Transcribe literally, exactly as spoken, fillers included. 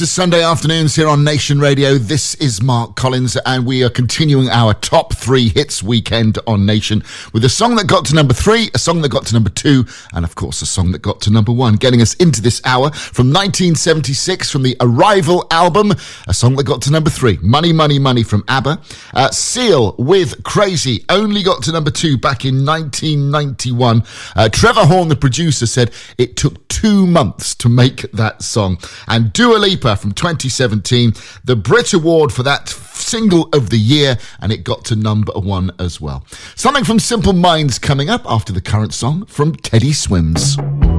It's Sunday afternoons here on Nation Radio. This is Mark Collins, and we are continuing our top three hits weekend on Nation with a song that got to number three, a song that got to number two, and of course a song that got to number one. Getting us into this hour from nineteen seventy-six from the Arrival album, a song that got to number three, Money, Money, Money from ABBA. Uh, Seal with Crazy only got to number two back in nineteen ninety-one. Uh, Trevor Horn, the producer, said it took two months to make that song. And Dua Lipa from twenty seventeen, the Brit Award for that single of the year, and it got to number one as well. Something from Simple Minds coming up after the current song from Teddy Swims.